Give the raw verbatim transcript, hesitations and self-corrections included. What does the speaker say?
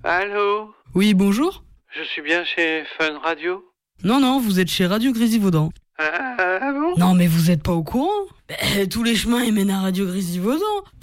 Allô? Oui, bonjour. Je suis bien chez Fun Radio? Non, non, vous êtes chez Radio Grésivaudan. Ah, ah bon? Non, mais vous êtes pas au courant? Eh, tous les chemins ils mènent à Radio Grésivaudan.